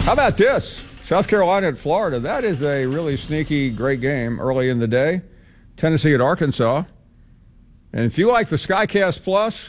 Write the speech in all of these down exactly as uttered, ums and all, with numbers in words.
How about this? South Carolina at Florida. That is a really sneaky, great game early in the day. Tennessee at Arkansas. And if you like the SkyCast Plus,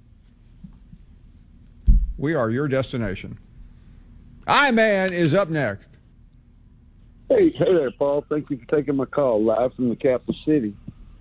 we are your destination. I-Man is up next. Hey, hey there, Paul. Thank you for taking my call live from the capital city.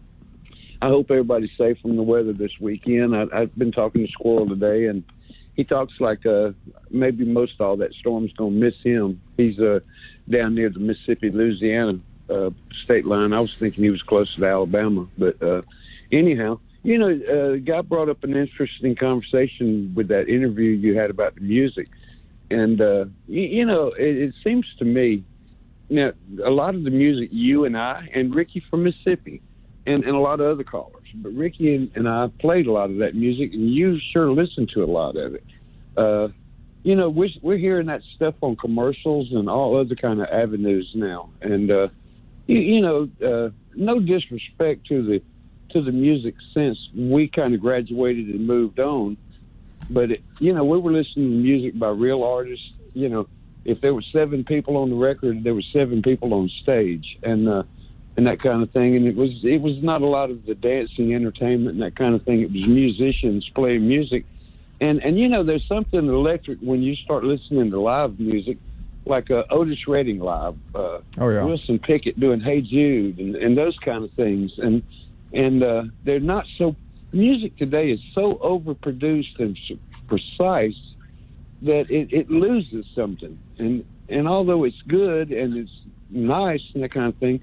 I hope everybody's safe from the weather this weekend. I, I've been talking to Squirrel today, and he talks like uh, maybe most all that storm's going to miss him. He's uh, down near the Mississippi-Louisiana uh, state line. I was thinking he was closer to Alabama. But uh, anyhow, you know, uh, the guy brought up an interesting conversation with that interview you had about the music. And, uh, you, you know, it, it seems to me, now, a lot of the music you and I, and Ricky from Mississippi, and, and a lot of other callers, but Ricky and, and I played a lot of that music, and you sure listened to a lot of it. Uh, you know, we're, we're hearing that stuff on commercials and all other kind of avenues now. And, uh, you, you know, uh, no disrespect to the to the music since we kind of graduated and moved on. But, it, you know, we were listening to music by real artists. You know, if there were seven people on the record, there were seven people on stage. And, uh, and that kind of thing. And it was it was not a lot of the dancing entertainment and that kind of thing. It was musicians playing music. And, and you know, there's something electric when you start listening to live music, like uh, Otis Redding live, uh, oh, yeah. Wilson Pickett doing Hey Jude, and, and those kind of things. And and uh, they're not so – music today is so overproduced and precise that it, it loses something. And, and although it's good and it's nice and that kind of thing,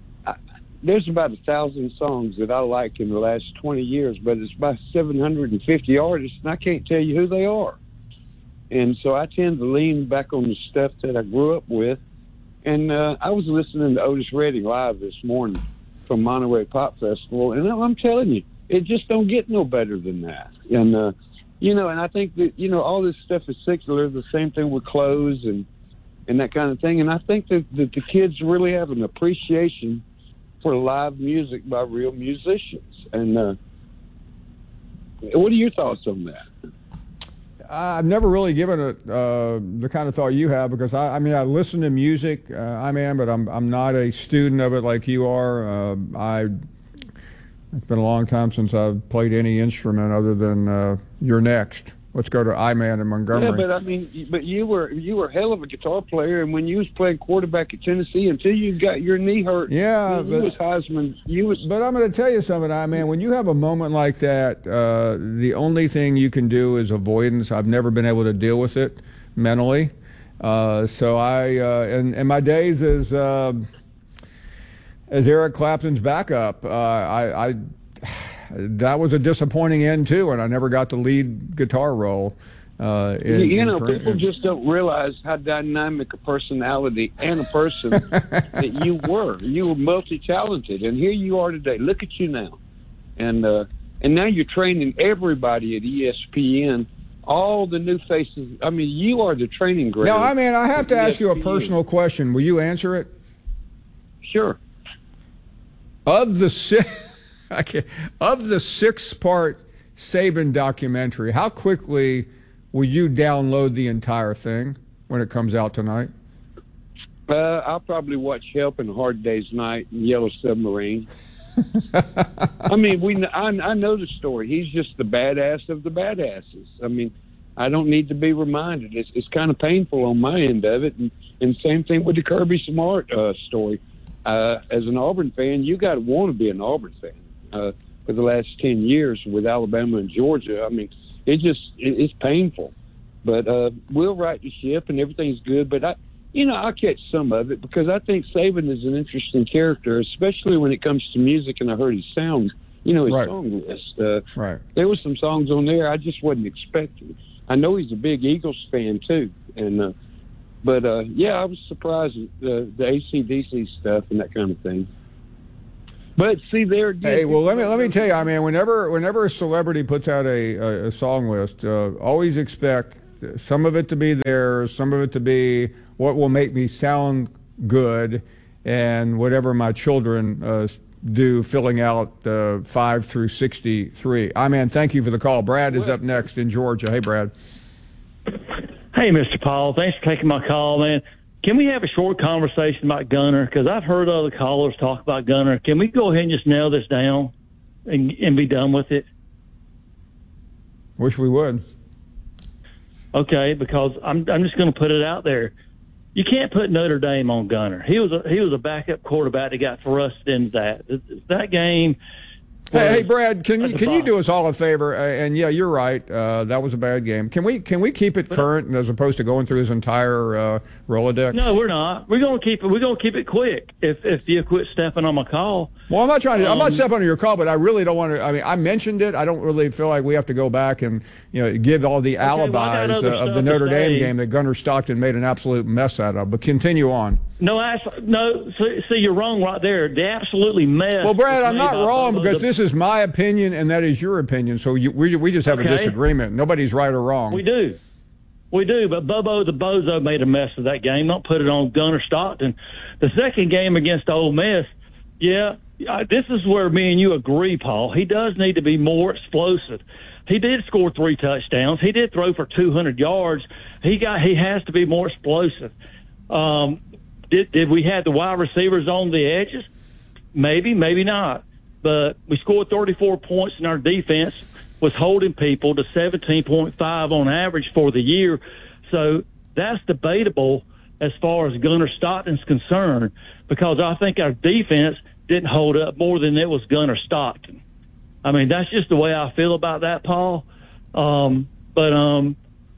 there's about a thousand songs that I like in the last twenty years, but it's by seven hundred fifty artists, and I can't tell you who they are. And so I tend to lean back on the stuff that I grew up with. And uh, I was listening to Otis Redding live this morning from Monterey Pop Festival, and I'm telling you, it just don't get no better than that. And, uh, you know, and I think that, you know, all this stuff is secular, the same thing with clothes and, and that kind of thing. And I think that, that the kids really have an appreciation for live music by real musicians. And uh, what are your thoughts on that? I've never really given it uh, the kind of thought you have, because I, I mean, I listen to music, uh, I am, but I'm I'm not a student of it like you are. Uh, I it's been a long time since I've played any instrument other than uh, You're Next. Let's go to I-Man in Montgomery. Yeah, but I mean, but you were you were a hell of a guitar player, and when you was playing quarterback at Tennessee, until you got your knee hurt, yeah, you, but, you was Heisman. You was. But I'm going to tell you something, I-Man. When you have a moment like that, uh, the only thing you can do is avoidance. I've never been able to deal with it mentally, uh, so I uh, in, in my days as uh, as Eric Clapton's backup, uh, I. I that was a disappointing end too, and I never got the lead guitar role. Uh, in, you, you know, in, people in, just don't realize how dynamic a personality and a person that you were. You were multi-talented, and here you are today. Look at you now, and uh, and now you're training everybody at E S P N. All the new faces. I mean, you are the training ground. Now, I mean, I have to ask E S P N. you a personal question. Will you answer it? Sure. Of the six. Okay. Of the six-part Saban documentary, how quickly will you download the entire thing when it comes out tonight? Uh, I'll probably watch Help and Hard Day's Night and Yellow Submarine. I mean, we I, I know the story. He's just the badass of the badasses. I mean, I don't need to be reminded. It's, it's kind of painful on my end of it. And, and same thing with the Kirby Smart uh, story. Uh, as an Auburn fan, you got to want to be an Auburn fan. Uh, for the last ten years with Alabama and Georgia. I mean, it just, it, it's painful. But uh, we'll right the ship and everything's good. But, I, you know, I'll catch some of it because I think Saban is an interesting character, especially when it comes to music, and I heard his sound, you know, his right. song list. Uh, right. There were some songs on there I just wasn't expecting. I know he's a big Eagles fan, too. And uh, But, uh, yeah, I was surprised at the, the A C D C stuff and that kind of thing. But see, there again. Hey, well, let me let me tell you. I mean, whenever whenever a celebrity puts out a, a, a song list, uh, always expect some of it to be theirs, some of it to be what will make me sound good, and whatever my children uh, do, filling out uh, five through sixty-three. I man, thank you for the call. Brad is up next in Georgia. Hey, Brad. Hey, Mister Paul. Thanks for taking my call, man. Can we have a short conversation about Gunner? Because I've heard other callers talk about Gunner. Can we go ahead and just nail this down and, and be done with it? Wish we would. Okay, because I'm I'm just going to put it out there. You can't put Notre Dame on Gunner. He was a, he was a backup quarterback that got thrust into that. That game. Hey, hey, Brad, can you, can you do us all a favor? Uh, and yeah, you're right. Uh, that was a bad game. Can we can we keep it current as opposed to going through his entire uh, Rolodex? No, we're not. We're gonna keep it. We're gonna keep it quick. If if you quit stepping on my call. Well, I'm not trying to. Um, I'm not stepping on your call, but I really don't want to. I mean, I mentioned it. I don't really feel like we have to go back and you know give all the okay, alibis well, uh, of the Notre Dame game that Gunner Stockton made an absolute mess out of. But continue on. No, no. See, see, you're wrong right there. They absolutely messed. Well, Brad, I'm not wrong because this is my opinion and that is your opinion. So you, we we just have okay. a disagreement. Nobody's right or wrong. We do, we do. But Bobo the Bozo made a mess of that game. Don't put it on Gunner Stockton. The second game against Ole Miss, yeah, this is where me and you agree, Paul. He does need to be more explosive. He did score three touchdowns. He did throw for two hundred yards. He got. He has to be more explosive. Um, Did, did we have the wide receivers on the edges? Maybe, maybe not. But we scored thirty-four points, and our defense was holding people to seventeen point five on average for the year. So that's debatable as far as Gunner Stockton's concerned, because I think our defense didn't hold up more than it was Gunner Stockton. I mean, that's just the way I feel about that, Paul. Um, but um,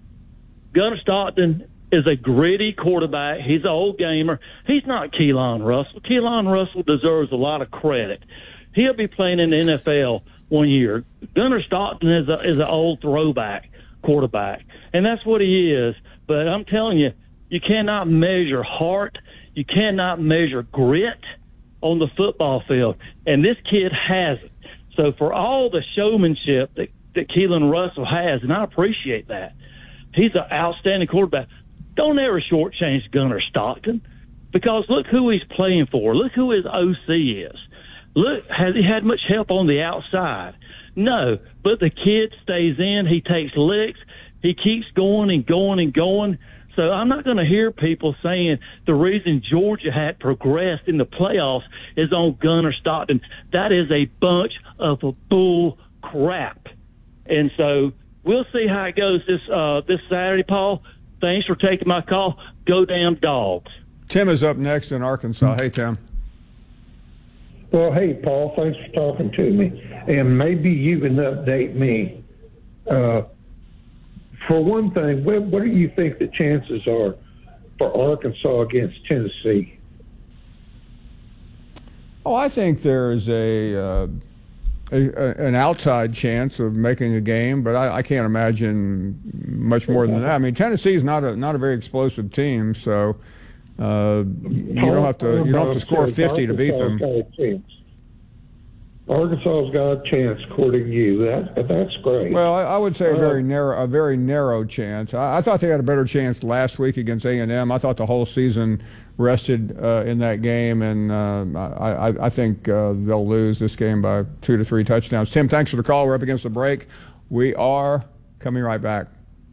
Gunner Stockton is a gritty quarterback. He's an old gamer. He's not Keelan Russell. Keelan Russell deserves a lot of credit. He'll be playing in the N F L one year. Gunner Stockton is a, is an old throwback quarterback, and that's what he is. But I'm telling you, you cannot measure heart. You cannot measure grit on the football field, and this kid has it. So for all the showmanship that, that Keelan Russell has, and I appreciate that, he's an outstanding quarterback. Don't ever shortchange Gunner Stockton, because look who he's playing for. Look who his O C is. Look, has he had much help on the outside? No, but the kid stays in. He takes licks. He keeps going and going and going. So I'm not going to hear people saying the reason Georgia had progressed in the playoffs is on Gunner Stockton. That is a bunch of a bull crap. And so we'll see how it goes this uh, this Saturday, Paul. Thanks for taking my call. Go damn Dogs. Tim is up next in Arkansas. Hey, Tim. Well, hey, Paul, thanks for talking to me. And maybe you can update me. Uh, for one thing, what, what do you think the chances are for Arkansas against Tennessee? Oh, I think there's a, uh, a, a an outside chance of making a game, but I, I can't imagine much more than that. I mean, Tennessee is not a not a very explosive team, so uh, you don't have to you don't have to score fifty to beat them. Arkansas's got a chance, according to you. That that's great. Well, I, I would say a very uh, narrow, a very narrow chance. I, I thought they had a better chance last week against A and M. I thought the whole season rested uh, in that game, and uh, I, I, I think uh, they'll lose this game by two to three touchdowns. Tim, thanks for the call. We're up against the break. We are coming right back.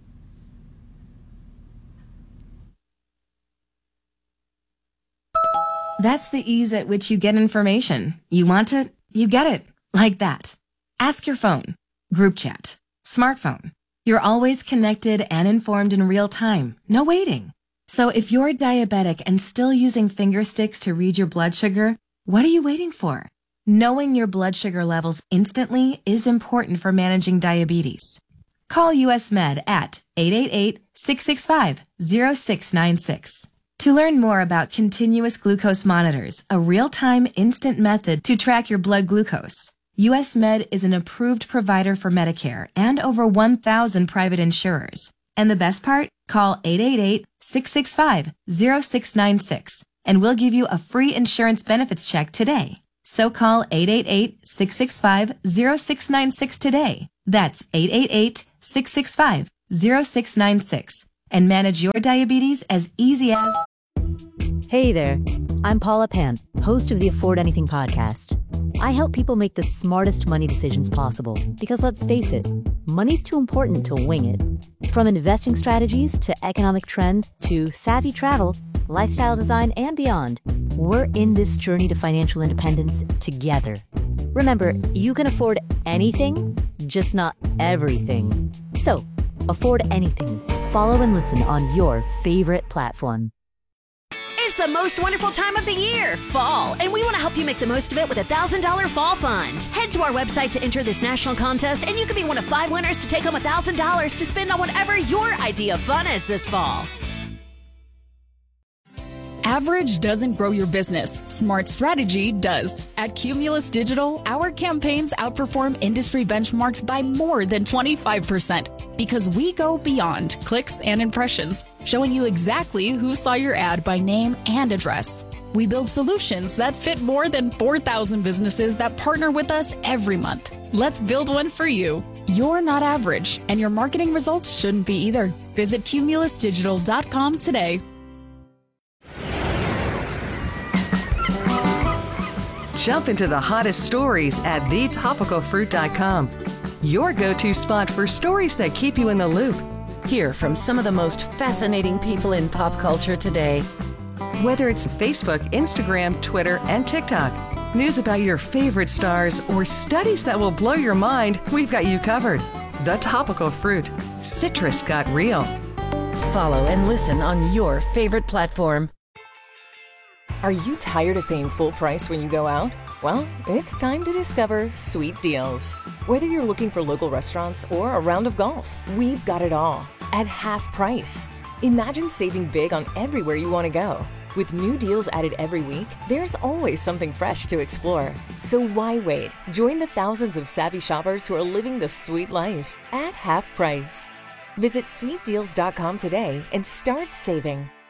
That's the ease at which you get information. You want it, you get it. Like that. Ask your phone. Group chat. Smartphone. You're always connected and informed in real time. No waiting. So if you're diabetic and still using finger sticks to read your blood sugar, what are you waiting for? Knowing your blood sugar levels instantly is important for managing diabetes. Call U S Med at eight eight eight, six six five, zero six nine six. To learn more about continuous glucose monitors, a real-time instant method to track your blood glucose, U S Med is an approved provider for Medicare and over one thousand private insurers. And the best part? Call eight eight eight, six six five, zero six nine six and we'll give you a free insurance benefits check today. So call eight eight eight, six six five, zero six nine six today. That's eight eight eight, six six five, zero six nine six and manage your diabetes as easy as... Hey there, I'm Paula Pant, host of the Afford Anything podcast. I help people make the smartest money decisions possible because, let's face it, money's too important to wing it. From investing strategies to economic trends to savvy travel, lifestyle design, and beyond, we're in this journey to financial independence together. Remember, you can afford anything, just not everything. So, afford anything. Follow and listen on your favorite platform. It's the most wonderful time of the year, fall, and we want to help you make the most of it with a one thousand dollars Fall Fund. Head to our website to enter this national contest, and you can be one of five winners to take home one thousand dollars to spend on whatever your idea of fun is this fall. Average doesn't grow your business. Smart strategy does. At Cumulus Digital, our campaigns outperform industry benchmarks by more than twenty-five percent because we go beyond clicks and impressions, showing you exactly who saw your ad by name and address. We build solutions that fit more than four thousand businesses that partner with us every month. Let's build one for you. You're not average, and your marketing results shouldn't be either. Visit cumulus digital dot com today. Jump into the hottest stories at the topical fruit dot com. Your go-to spot for stories that keep you in the loop. Hear from some of the most fascinating people in pop culture today. Whether it's Facebook, Instagram, Twitter, and TikTok, news about your favorite stars, or studies that will blow your mind, we've got you covered. The Topical Fruit. Citrus got real. Follow and listen on your favorite platform. Are you tired of paying full price when you go out? Well, it's time to discover Sweet Deals. Whether you're looking for local restaurants or a round of golf, we've got it all at half price. Imagine saving big on everywhere you want to go. With new deals added every week, there's always something fresh to explore. So why wait? Join the thousands of savvy shoppers who are living the sweet life at half price. Visit sweet deals dot com today and start saving.